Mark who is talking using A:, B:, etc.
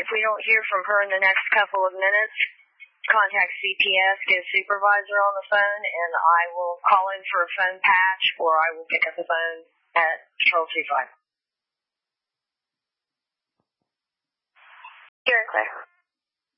A: if we don't hear from her in the next couple of minutes, contact CPS, get a supervisor on the phone, and I will call in for a phone patch, or I will pick up the phone at Patrol 25.
B: Here and clear.